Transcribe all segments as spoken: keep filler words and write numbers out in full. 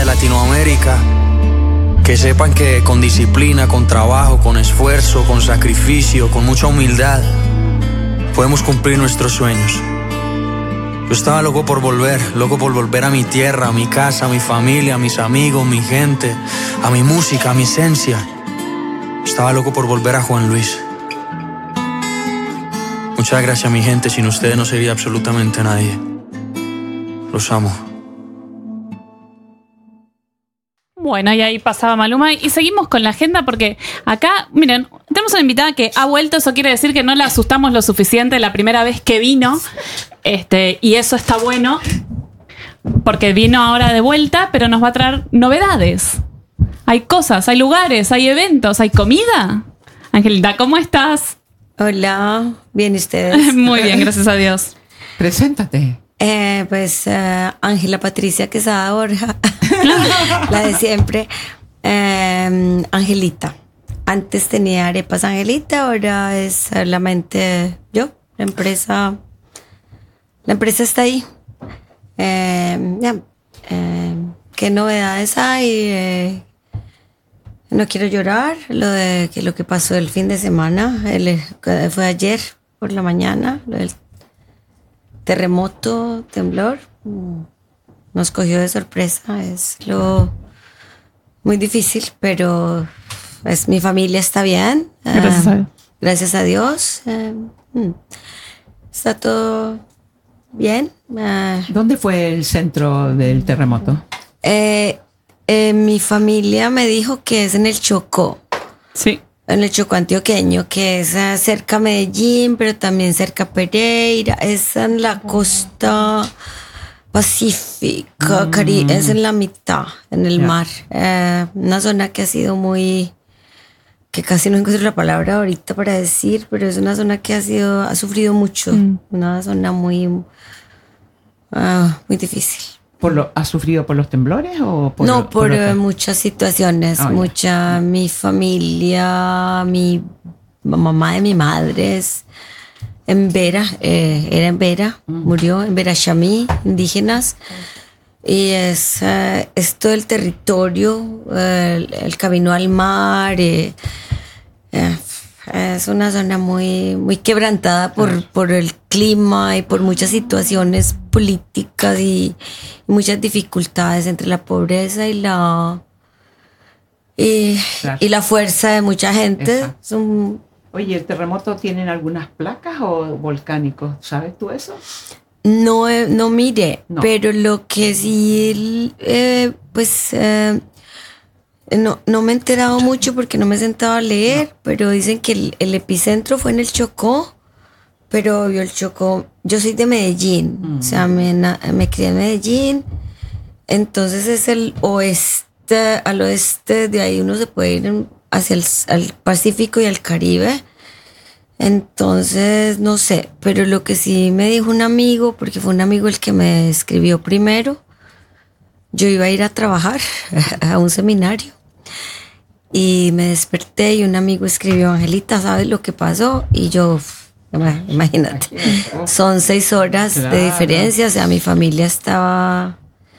de Latinoamérica, que sepan que con disciplina, con trabajo, con esfuerzo, con sacrificio, con mucha humildad, podemos cumplir nuestros sueños. Yo estaba loco por volver, loco por volver a mi tierra, a mi casa, a mi familia, a mis amigos, mi gente, a mi música, a mi esencia. Estaba loco por volver a Juan Luis. Muchas gracias, mi gente. Sin ustedes no sería absolutamente nadie. Los amo. Bueno, y ahí pasaba Maluma. Y seguimos con la agenda porque acá, miren, tenemos una invitada que ha vuelto. Eso quiere decir que no la asustamos lo suficiente la primera vez que vino. Este, y eso está bueno porque vino ahora de vuelta, pero nos va a traer novedades. Hay cosas, hay lugares, hay eventos, hay comida. Angelita, ¿cómo estás? Hola, bien, ¿y ustedes? Muy bien, gracias a Dios. Preséntate. Eh, pues Ángela uh, Patricia Quesada Borja, la de siempre. Eh, Angelita. Antes tenía Arepas Angelita, ahora es solamente yo. La empresa, la empresa está ahí. Eh, yeah. eh, ¿Qué novedades hay? Eh, no quiero llorar. Lo de que lo que pasó el fin de semana, el, fue ayer por la mañana, lo del terremoto, temblor, nos cogió de sorpresa. Es lo muy difícil, pero es, mi familia está bien. Gracias a Dios. Uh, gracias a Dios. Uh, está todo bien. Uh, ¿Dónde fue el centro del terremoto? Eh, eh, mi familia me dijo que es en el Chocó. Sí. En el Chocó antioqueño, que es uh, cerca a Medellín, pero también cerca a Pereira. Es en la costa pacífica, mm. Cari- es en la mitad, en el yeah. mar. Eh, una zona que ha sido muy... que casi no encuentro la palabra ahorita para decir, pero es una zona que ha sido ha sufrido mucho. Mm. Una zona muy, uh, muy difícil. ¿Por lo, ¿Has sufrido por los temblores o por No, lo, por, por uh, muchas situaciones. Oh, mucha, yeah. Mi familia, mi mamá de mi madre es en Vera, eh, era en Vera, mm. murió en Vera Chamí, indígenas. Y es, uh, es todo el territorio, uh, el, el camino al mar. Eh, eh, es una zona muy, muy quebrantada por, por el clima y por muchas situaciones políticas y, y muchas dificultades entre la pobreza y la y, claro. y la fuerza de mucha gente. Un, Oye, ¿el terremoto tienen algunas placas o volcánicos? ¿Sabes tú eso? No, no miré, no. Pero lo que sí, eh, pues eh, no, no me he enterado mucho porque no me he sentado a leer, no. Pero dicen que el, el epicentro fue en el Chocó, pero yo el Chocó, yo soy de Medellín, mm. o sea, me, me crié en Medellín, entonces es el oeste, al oeste, de ahí uno se puede ir hacia el al Pacífico y al Caribe. Entonces, no sé, pero lo que sí me dijo un amigo, porque fue un amigo el que me escribió primero, yo iba a ir a trabajar a un seminario y me desperté y un amigo escribió, Angelita, ¿sabes lo que pasó? Y yo, imagínate, son seis horas claro. de diferencia, o sea, mi familia estaba...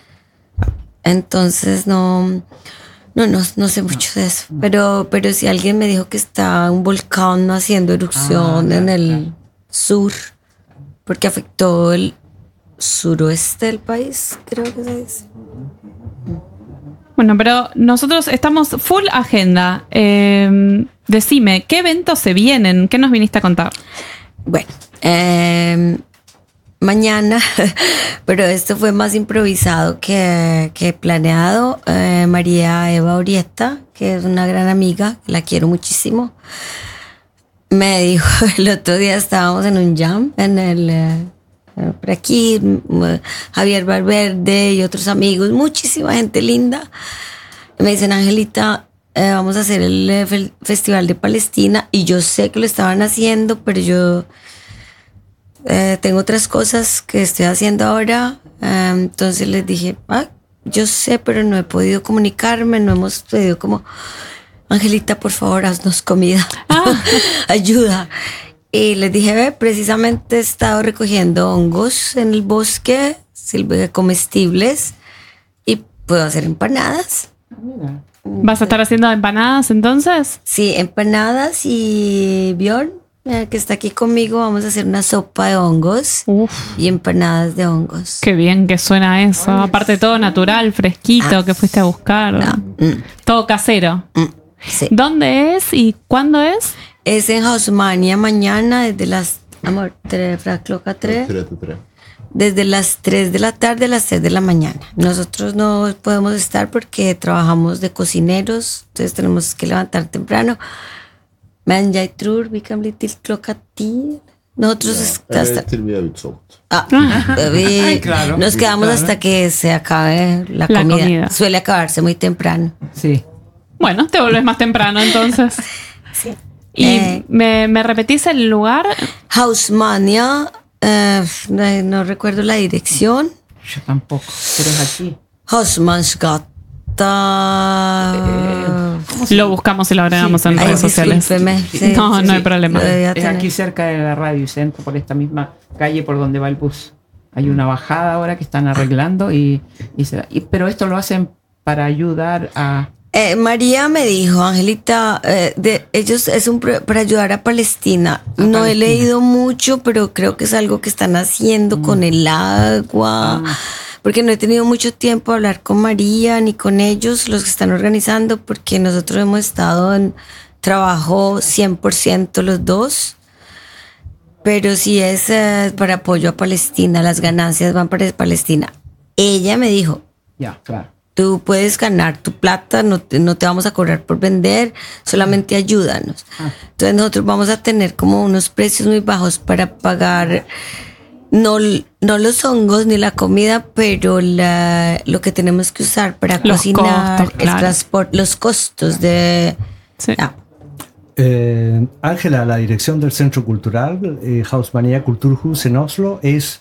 Entonces, no... No, no, no sé mucho no, de eso, no. pero, pero si alguien me dijo que está un volcán haciendo erupción ah, en el claro. sur, porque afectó el suroeste del país, creo que se dice. Bueno, pero nosotros estamos full agenda. Eh, decime, ¿qué eventos se vienen? ¿Qué nos viniste a contar? Bueno, eh... mañana, pero esto fue más improvisado que, que planeado. Eh, María Eva Orieta, que es una gran amiga, la quiero muchísimo, me dijo, el otro día estábamos en un jam, en el, eh, por aquí, Javier Valverde y otros amigos, muchísima gente linda. Me dicen, Angelita, eh, vamos a hacer el eh, Festival de Palestina, y yo sé que lo estaban haciendo, pero yo... Eh, tengo otras cosas que estoy haciendo ahora, eh, entonces les dije, ah, yo sé, pero no he podido comunicarme, no hemos pedido como, Angelita, por favor, haznos comida, ah. ayuda. Y les dije, ve, precisamente he estado recogiendo hongos en el bosque, comestibles, y puedo hacer empanadas. Mira. ¿Vas a estar haciendo empanadas entonces? Sí, empanadas y Bjorn, eh, que está aquí conmigo, vamos a hacer una sopa de hongos Uf, y empanadas de hongos. qué bien que suena eso. Aparte todo natural, fresquito, Ah. que fuiste a buscar. Ah, mm, Todo casero. mm, sí. ¿Dónde es y cuándo es? Es en Hausmania mañana desde las amor, tres, fra cloca tres, desde las tres de la tarde a las tres de la mañana. Nosotros no podemos estar porque trabajamos de cocineros, entonces tenemos que levantar temprano. Men jag tror vi kan bli till klockan tio. Nosotros es- hasta, Till vi är utsålt. ah, vi- Ay, claro. nos quedamos Claro. hasta que se acabe la, La comida. comida. Suele acabarse muy temprano. Sí. Bueno, te volvés más temprano entonces. ¿Y Eh. me, me repetís el lugar? Hausmania, eh, no, no recuerdo la dirección. Yo tampoco, pero es aquí. Hausmansgata. Lo buscamos y lo agregamos Sí, en Ay, redes sociales. discúlpeme. Sí, No, sí, no hay sí. problema. Lo debía Es tener. aquí cerca de la radio centro, por esta misma calle por donde va el bus. Hay una bajada ahora que están arreglando y, y se, y- pero esto lo hacen para ayudar a Eh, María me dijo, Angelita, eh, de, ellos es un pro- para ayudar a Palestina. A no he Palestina. leído mucho, pero creo que es algo que están haciendo con el agua. Ah. Porque no he tenido mucho tiempo a hablar con María ni con ellos, los que están organizando, porque nosotros hemos estado en trabajo cien por ciento los dos. Pero sí es eh, para apoyo a Palestina, las ganancias van para Palestina. Ella me dijo, ya, claro. tú puedes ganar tu plata, no te, no te vamos a cobrar por vender, solamente ayúdanos. Ah. Entonces nosotros vamos a tener como unos precios muy bajos para pagar, no, no los hongos ni la comida, pero la, lo que tenemos que usar para Los cocinar, costos, claro. el transporte, los costos de... Sí. Ah, Eh, Ángela, la dirección del Centro Cultural eh, Hausmania Kulturhus en Oslo es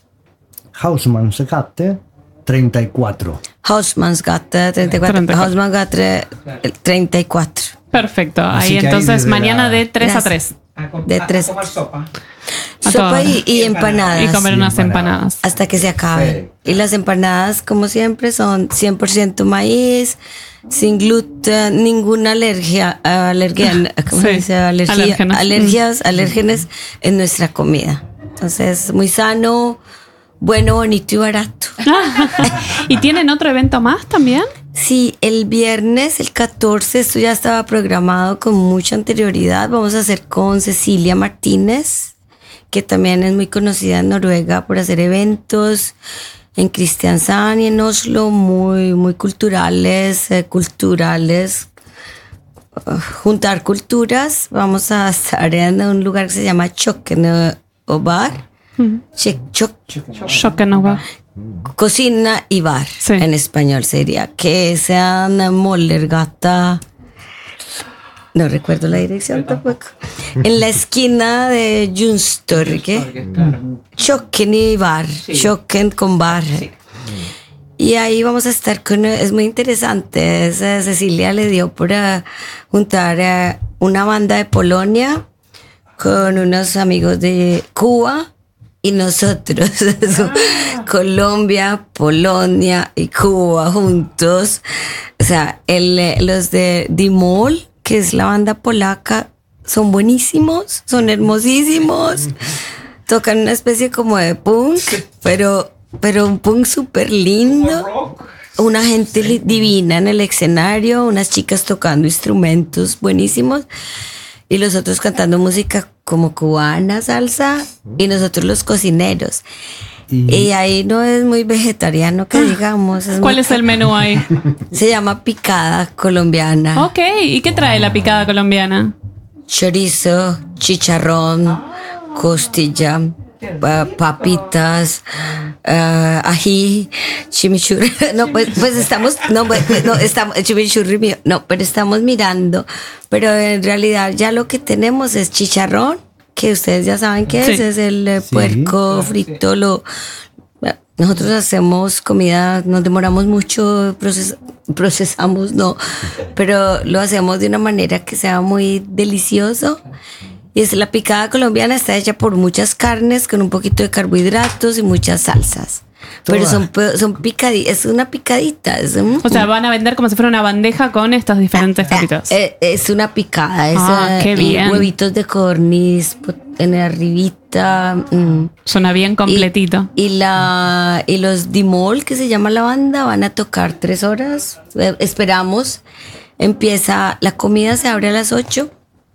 Hausmansgate treinta y cuatro. Hausmansgate treinta y cuatro, treinta y cuatro. Hausmansgate treinta y cuatro. Perfecto. Así Ahí que ahí entonces desde mañana la- de tres a Gracias. tres. De tres. sopa. A Sopa todas. y, y empanadas. Y comer y unas empanadas. empanadas. Hasta que se acabe. Y las empanadas, como siempre, son cien por ciento maíz, sin gluten, ninguna alergia, alergia, ¿cómo Sí, se dice? Alergia, alérgenos. alergias, alérgenes en nuestra comida. Entonces, muy sano, bueno, bonito y barato. ¿Y tienen otro evento más también? Sí, el viernes, el catorce, esto ya estaba programado con mucha anterioridad. Vamos a hacer con Cecilia Martínez, que también es muy conocida en Noruega por hacer eventos en Kristiansand y en Oslo, muy, muy culturales, eh, culturales, uh, juntar culturas. Vamos a estar en un lugar que se llama Chokken o Bar. Che- Chok- Schockenova. Cocina y bar, Sí. en español sería, que sean Mollergata, no recuerdo la dirección tampoco, en la esquina de Junstorge, Chokken y bar, Chokken con bar. Y ahí vamos a estar con, es muy interesante, es, eh, Cecilia le dio por eh, juntar eh, una banda de Polonia con unos amigos de Cuba y nosotros, eso, Colombia, Polonia y Cuba juntos. O sea, el, eh, los de Dimol, que es la banda polaca, son buenísimos, son hermosísimos. Tocan una especie como de punk, pero, pero un punk súper lindo. Una gente li- divina en el escenario, unas chicas tocando instrumentos buenísimos y los otros cantando música como cubana, salsa, y nosotros los cocineros. Y- Y ahí no es muy vegetariano que digamos. Es ¿Cuál muy- es el menú ahí? Se llama picada colombiana. Ok, ¿y qué trae la picada colombiana? Chorizo, chicharrón, costilla, pa- papitas, ah, ají, chimichurri. No, pues, pues estamos, no, pues, pues, no, estamos, chimichurri mío, no, pero estamos mirando. Pero en realidad ya lo que tenemos es chicharrón, que ustedes ya saben qué es, Sí. es el eh, Sí. puerco frito, lo... Nosotros hacemos comida, nos demoramos mucho, proces- procesamos, no, pero lo hacemos de una manera que sea muy delicioso. Y es la picada colombiana, está hecha por muchas carnes con un poquito de carbohidratos y muchas salsas. pero Todas. son, pe- son picaditas, es una picadita. Es, un- O sea, van a vender como si fuera una bandeja con estas diferentes papitas. Eh, es una picada, es Ah, eh, qué y bien. huevitos de codorniz po- en arribita. mm. Suena bien completito. Y, y la y los Dimol, que se llama la banda, van a tocar tres horas. Eh, esperamos. Empieza, la comida se abre a las ocho.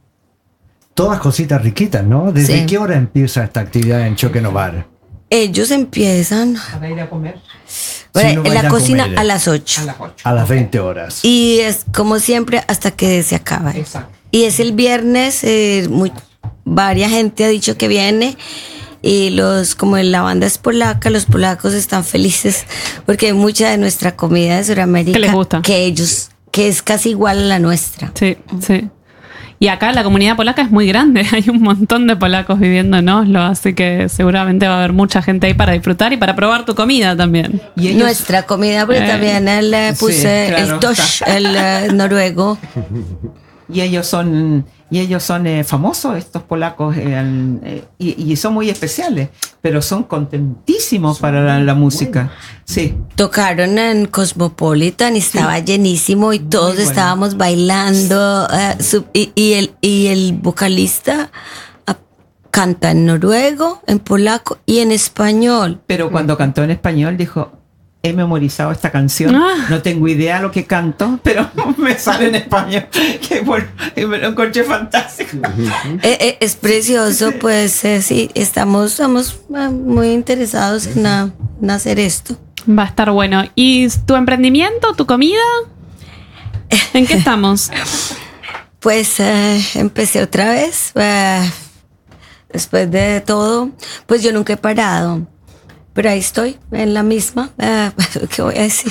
Todas cositas riquitas, ¿no? ¿Desde Sí. qué hora empieza esta actividad en Choquenobar? Ellos empiezan Para ir a comer bueno, Si no en la vayan a cocina comer. a las ocho. a las ocho. A las veinte horas. Y es como siempre hasta que se acaba. Exacto. Y es el viernes, eh, muy, varia gente ha dicho que viene. Y los, como la banda es polaca, los polacos están felices porque hay mucha de nuestra comida de Sudamérica Que les gusta. que ellos, que es casi igual a la nuestra. Sí, sí. Y acá la comunidad polaca es muy grande, hay un montón de polacos viviendo en Oslo, así que seguramente va a haber mucha gente ahí para disfrutar y para probar tu comida también. Y ellos, Nuestra comida, pero Eh, también el, eh, sí, puse claro, el tosh, está. el eh, noruego. y ellos son, y ellos son eh, famosos, estos polacos, eh, al- eh, y, y son muy especiales, pero son contentísimos para la, la música. Sí. Tocaron en Cosmopolitan y estaba llenísimo y todos bueno. estábamos bailando eh, su- y, y el, y el vocalista ah, canta en noruego, en polaco y en español. Pero cuando cantó en español dijo, he memorizado esta canción, Ah. no tengo idea lo que canto, pero me sale en español. Que bueno, y me lo encontré fantástico. Eh, eh, es precioso, pues eh, sí, estamos, estamos eh, muy interesados en, a- en hacer esto. Va a estar bueno. ¿Y tu emprendimiento, tu comida? ¿En qué estamos? Pues eh, empecé otra vez, eh, después de todo, pues yo nunca he parado, pero ahí estoy, en la misma, eh, ¿qué voy a decir?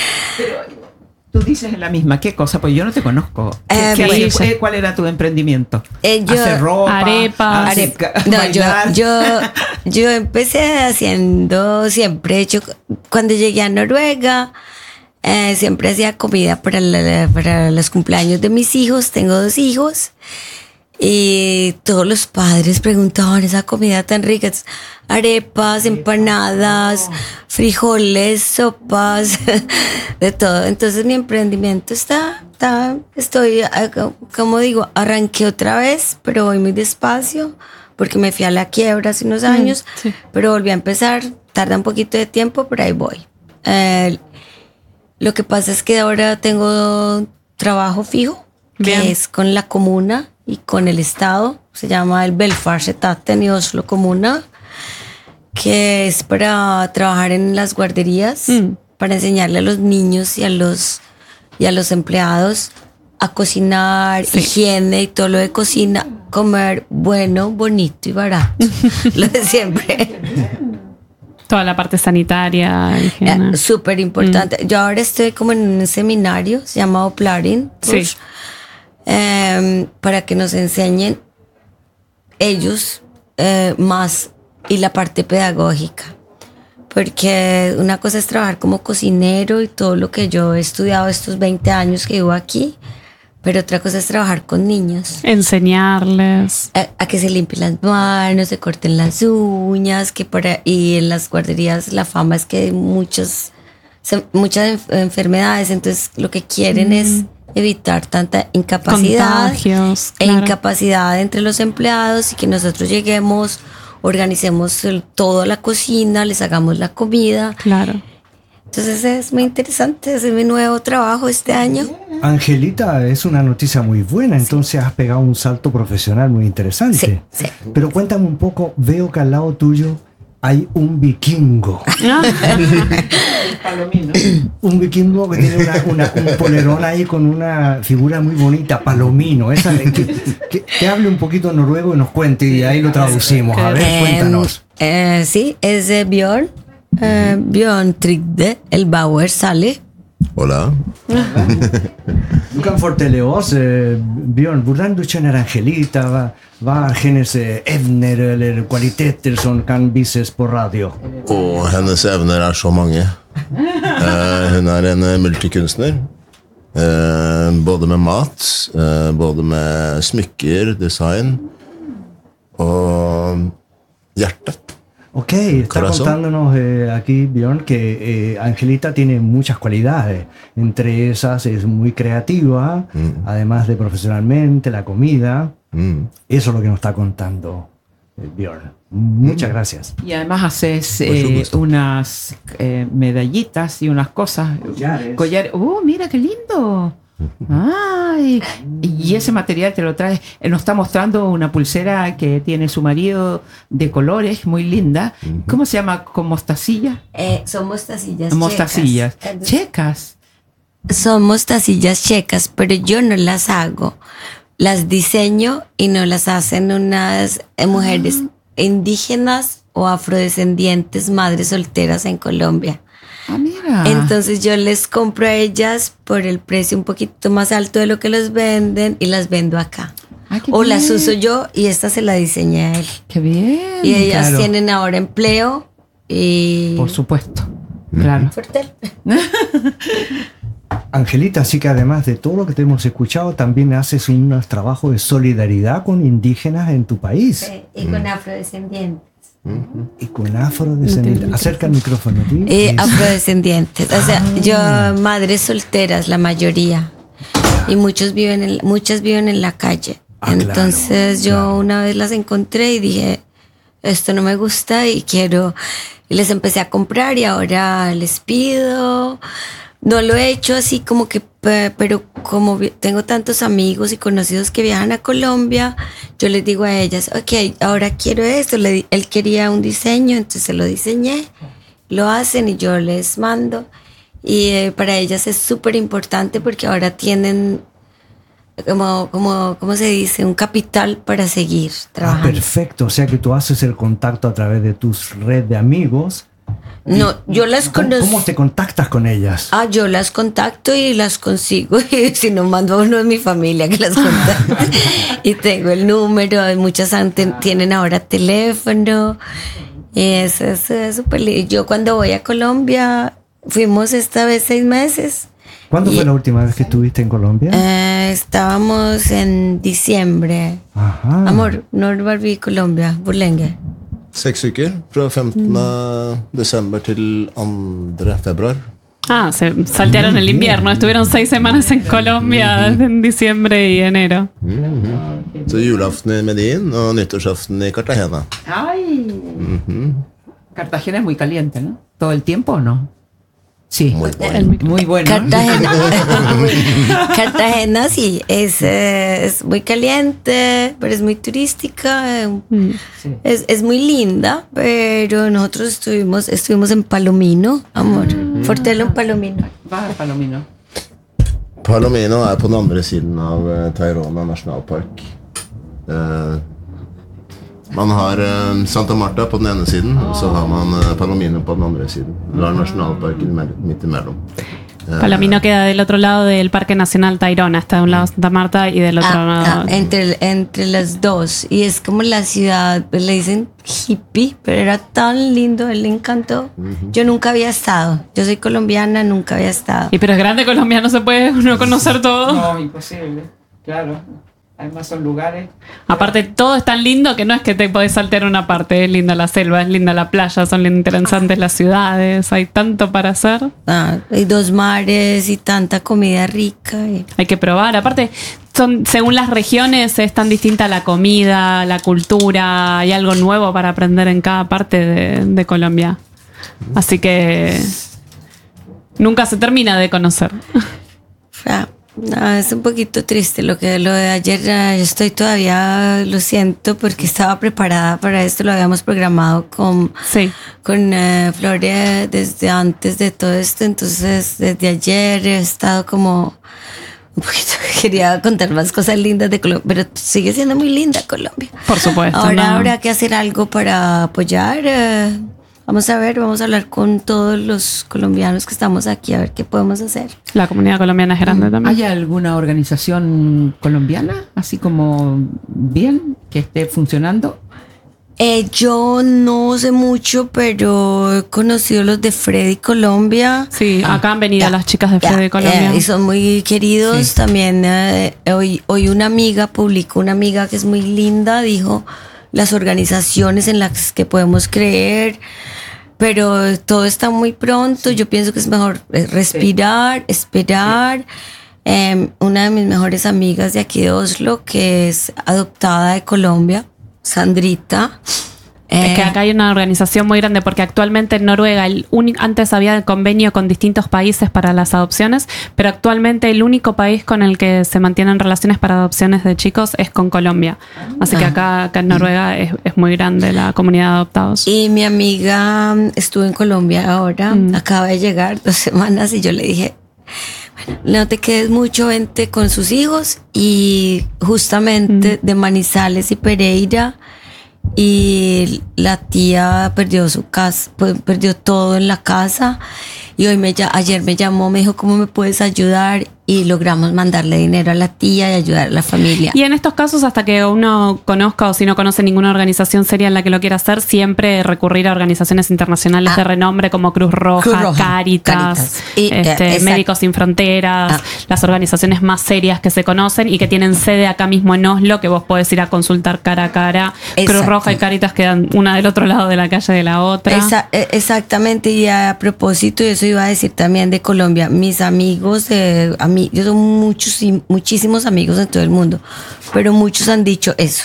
Tú dices en la misma, ¿qué cosa? Pues yo no te conozco. ¿Qué- Eh, qué bueno. haces? Eh, ¿Cuál era tu emprendimiento? Eh, yo- ¿Hacer ropa? Arepas. hacer Are- ca- no, yo, bailar? yo, yo empecé haciendo, siempre he hecho, cuando llegué a Noruega, eh, siempre hacía comida para, la- para los cumpleaños de mis hijos, tengo dos hijos, y todos los padres preguntaban esa comida tan rica, es arepas, empanadas, frijoles, sopas, de todo. Entonces mi emprendimiento está, está estoy, eh, como digo, arranqué otra vez, pero voy muy despacio porque me fui a la quiebra hace unos años, sí. pero volví a empezar, tarda un poquito de tiempo, pero ahí voy. Eh, lo que pasa es que ahora tengo trabajo fijo, Bien. que es con la comuna y con el Estado. Se llama el Velferdsetaten y Oslo Comuna, que es para trabajar en las guarderías, Mm. para enseñarle a los niños y a los, y a los empleados a cocinar, Sí. higiene y todo lo de cocina, comer bueno, bonito y barato. Lo de siempre. Toda la parte sanitaria, higiene. Eh, Súper importante. Yo ahora estoy como en un seminario, se llama Oplarin, Sí. eh, para que nos enseñen ellos eh, más y la parte pedagógica. Porque una cosa es trabajar como cocinero y todo lo que yo he estudiado estos veinte años que vivo aquí, pero otra cosa es trabajar con niños. Enseñarles. A, a que se limpien las manos, se corten las uñas, que para, y en las guarderías la fama es que hay muchos, se- muchas enf- enfermedades, entonces lo que quieren es evitar tanta incapacidad Contagios, e claro. incapacidad entre los empleados y que nosotros lleguemos, organicemos el- toda la cocina, les hagamos la comida. Claro. Entonces es muy interesante, ese es mi nuevo trabajo este año. Angelita, es una noticia muy buena, entonces has pegado un salto profesional muy interesante. Sí, sí. Pero cuéntame un poco, veo que al lado tuyo hay un vikingo. Ah, Palomino. Un vikingo que tiene una, una- un polerón ahí con una figura muy bonita, palomino. Esa, que, que- que hable un poquito noruego y nos cuente y ahí lo traducimos. A ver, Em, cuéntanos. eh, sí, es de Björn. Eh, Björn Trygde, el Bauer sale. Hola. Du kan fortelle oss, eh, Bjørn, hvordan du kjenner Angelita? Hva, hva er hennes eh, evner eller kvaliteter som kan vises på radio? Og hennes evner er så mange. Eh, hun er en eh, multikunstner. Eh, både med mat, eh, både med smykker, design og hjerte. Ok, está Corazón. contándonos eh, aquí, Björn, que eh, Angelita tiene muchas cualidades. Entre esas es muy creativa, Mm. además de profesionalmente, la comida. Mm. Eso es lo que nos está contando eh, Björn. Muchas gracias. Y además haces Por eh, supuesto. unas eh, medallitas y unas cosas. Collares. Collares. ¡Oh, mira qué lindo! Ay, y ese material te lo traes. Eh, Nos está mostrando una pulsera que tiene su marido de colores, muy linda. ¿Cómo se llama? ¿Con mostacilla? Eh, son mostacillas Mostacillas. checas. Checas. Son mostacillas checas, pero yo no las hago. Las diseño y no las hacen unas eh, mujeres indígenas o afrodescendientes, madres solteras en Colombia. Ah, mira. Entonces yo les compro a ellas por el precio un poquito más alto de lo que los venden y las vendo acá. Ah, qué O las bien. uso yo y esta se la diseñé a él. Qué bien. Y ellas Claro. tienen ahora empleo y... Por supuesto. Claro. Fuerte. Angelita, así que además de todo lo que te hemos escuchado, también haces unos trabajos de solidaridad con indígenas en tu país. Sí, y con afrodescendientes. Y con afrodescendientes. Acerca el micrófono. ¿sí? Eh, Es- afrodescendientes. O sea, yo, madres solteras, la mayoría. Y muchos viven en, muchas viven en la calle. Ah, claro, Entonces yo claro. una vez las encontré y dije, esto no me gusta y quiero... Y les empecé a comprar y ahora les pido. No lo he hecho así como que, pe- pero como vi- tengo tantos amigos y conocidos que viajan a Colombia, yo les digo a ellas, ok, ahora quiero esto. Le di- él quería un diseño, entonces se lo diseñé, lo hacen y yo les mando. Y eh, para ellas es súper importante porque ahora tienen, como, como, ¿cómo se dice? Un capital para seguir Ah, trabajando. perfecto. O sea que tú haces el contacto a través de tus red de amigos. No, yo las ¿Cómo, conozco. cómo te contactas con ellas? Ah, yo las contacto y las consigo. Y si no, mando a uno de mi familia que las contacte. Y tengo el número. y Muchas han- ten- tienen ahora teléfono. Y eso es es súper lindo. Yo cuando voy a Colombia, fuimos esta vez seis meses. ¿Cuándo y- fue la última vez que estuviste en Colombia? Eh, estábamos en diciembre. Ajá. Amor, Norbarby, Colombia, Burlengue. Seks uker, fra femtende desember til andre februar. Ah, se saltearon el Bien. invierno. Estuvieron seis semanas en Colombia en diciembre y enero. Så julaften i Medellín og nyttårsaften i Cartagena. Ay. Cartagena es muy caliente, ¿no? ¿Todo el tiempo o no? Sí. Muy El micro- Muy bueno. Cartagena. Cartagena sí, es, eh, es muy caliente, pero es muy turística. eh, Mm. Sí. Es, es muy linda, pero nosotros estuvimos, estuvimos en Palomino, amor. Fortelo en Palomino. Va, Palomino. Palomino er på den andre siden av eh, Tayrona nasjonalpark. Eh, man har eh, Santa Marta på den ene siden, og så har man eh, Palomino på den andre siden. Du har nasjonalparken mer- midt imellom. Palomino queda del otro lado del Parque Nacional Tayrona. Está de un lado Santa Marta y del otro Ah, lado. ah, entre, entre las dos. Y es como la ciudad, pues, le dicen hippie, pero era tan lindo, él le encantó. Yo nunca había estado. Yo soy colombiana, nunca había estado. Y pero es grande Colombia, no se puede uno conocer todo. No, imposible. Claro. Además son lugares. Aparte, todo es tan lindo que no es que te podés saltear una parte. Es linda la selva, es linda la playa, son interesantes las ciudades, hay tanto para hacer. Ah, hay dos mares y tanta comida rica. y- Hay que probar. Aparte, son, según las regiones es tan distinta la comida, la cultura, hay algo nuevo para aprender en cada parte de, de Colombia. Así que nunca se termina de conocer. Ah, no, es un poquito triste lo que lo de ayer. ah, Yo estoy todavía, lo siento, porque estaba preparada para esto. Lo habíamos programado con, Sí. con eh, Flore desde antes de todo esto. Entonces, desde ayer he estado como un poquito. Quería contar más cosas lindas de Colombia, pero sigue siendo muy linda Colombia. Por supuesto, Ahora no. habrá que hacer algo para apoyar. eh, Vamos a ver, vamos a hablar con todos los colombianos que estamos aquí a ver qué podemos hacer. La comunidad colombiana es grande también. ¿Hay alguna organización colombiana, así como bien, que esté funcionando? Eh, yo no sé mucho, pero he conocido los de Freddy Colombia. Sí, acá han venido Ya, las chicas de ya, Fede Colombia. eh, y son muy queridos. Sí. También eh, hoy, hoy una amiga publicó, una amiga que es muy linda, dijo, las organizaciones en las que podemos creer, pero todo está muy pronto. Yo pienso que es mejor respirar, esperar. Eh, una de mis mejores amigas de aquí de Oslo, que es adoptada de Colombia, Sandrita. Es que acá hay una organización muy grande porque actualmente en Noruega el uni- antes había convenio con distintos países para las adopciones, pero actualmente el único país con el que se mantienen relaciones para adopciones de chicos es con Colombia. Así que acá, acá en Noruega es, es muy grande la comunidad de adoptados. Y mi amiga estuvo en Colombia ahora, mm. acaba de llegar dos semanas y yo le dije, bueno, no te quedes mucho, vente con sus hijos. Y justamente mm. de Manizales y Pereira, y la tía perdió su casa, perdió todo en la casa, y hoy me, ayer me llamó, me dijo, ¿cómo me puedes ayudar? Y logramos mandarle dinero a la tía y ayudar a la familia. Y en estos casos, hasta que uno conozca o si no conoce ninguna organización seria en la que lo quiera hacer, siempre recurrir a organizaciones internacionales ah. de renombre como Cruz Roja, Cruz Roja Cáritas, Cáritas. Y, este, uh, Médicos Sin Fronteras, ah. las organizaciones más serias que se conocen y que tienen sede acá mismo en Oslo, que vos podés ir a consultar cara a cara. Exacto. Cruz Roja y Cáritas quedan una del otro lado de la calle de la otra. Esa, exactamente, y a propósito, eso iba a decir también de Colombia, mis amigos de a mí, yo tengo muchos y muchísimos amigos en todo el mundo, pero muchos han dicho eso.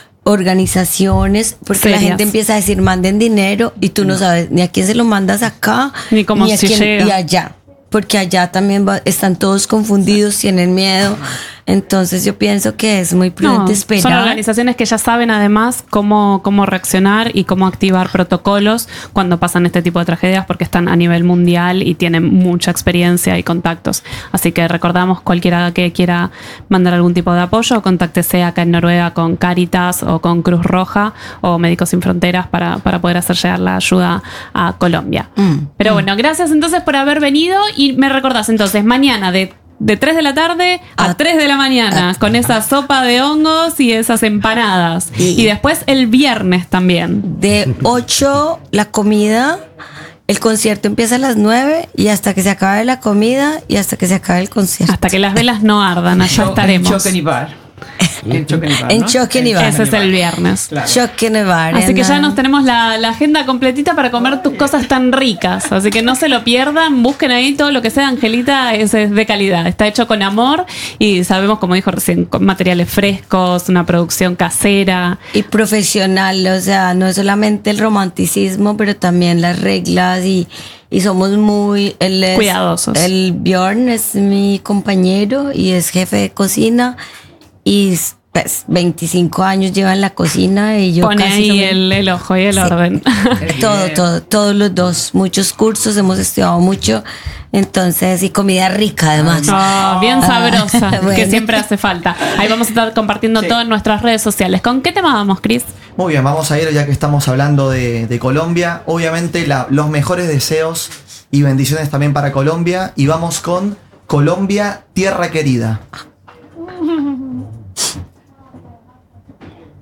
Organizaciones, porque serias. La gente empieza a decir manden dinero y tú no, no sabes ni a quién se lo mandas acá, ni cómo ni a si quién, llega. Y allá, porque allá también va, están todos confundidos, tienen miedo. Entonces yo pienso que es muy prudente no, esperar. Son organizaciones que ya saben además cómo, cómo reaccionar y cómo activar protocolos cuando pasan este tipo de tragedias, porque están a nivel mundial y tienen mucha experiencia y contactos. Así que recordamos, cualquiera que quiera mandar algún tipo de apoyo, contáctese acá en Noruega con Cáritas o con Cruz Roja o Médicos Sin Fronteras para, para poder hacer llegar la ayuda a Colombia. Mm, Pero mm. bueno, gracias entonces por haber venido, y me recordás entonces mañana de De tres de la tarde a tres de la mañana, con esa sopa de hongos y esas empanadas. Y, y después el viernes también. De ocho la comida, el concierto empieza a las nueve y hasta que se acabe la comida y hasta que se acabe el concierto. Hasta que las velas no ardan, allá estaremos. En Choque Bar. En Choque Bar, ¿no? En Choque Bar. Ese es el viernes. Claro. Choque Bar. Así que ya nos tenemos la, la agenda completita para comer tus cosas tan ricas. Así que no se lo pierdan, busquen ahí todo lo que sea. Angelita es, es de calidad, está hecho con amor y sabemos, como dijo recién, con materiales frescos, una producción casera. Y profesional, o sea, no es solamente el romanticismo, pero también las reglas y... Y somos muy... Él es, cuidadosos. El Bjorn es mi compañero y es jefe de cocina. Y pues veinticinco años lleva en la cocina y yo pone casi ahí no me... el, el ojo y el sí. orden. todo, todo, todos los dos. Muchos cursos, hemos estudiado mucho. Entonces, y comida rica además. Oh, bien sabrosa, ah, bueno. que siempre hace falta. Ahí vamos a estar compartiendo sí. todo en nuestras redes sociales. ¿Con qué tema vamos, Cris? Muy bien, vamos a ir, ya que estamos hablando de, de Colombia. Obviamente la, los mejores deseos y bendiciones también para Colombia. Y vamos con Colombia, Tierra Querida.